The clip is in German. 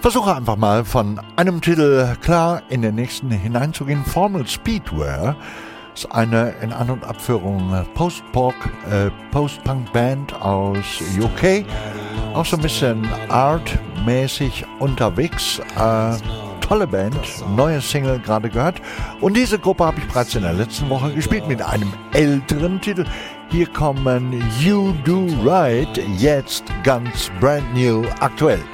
Versuche einfach mal von einem Titel klar in den nächsten hineinzugehen. Formal Speedwear ist eine in An- und Abführung Post-Punk-Band aus UK. Auch so ein bisschen artmäßig unterwegs. Tolle Band, neue Single gerade gehört. Und diese Gruppe habe ich bereits in der letzten Woche gespielt mit einem älteren Titel. Hier kommen You Do Right, jetzt ganz brand new aktuell.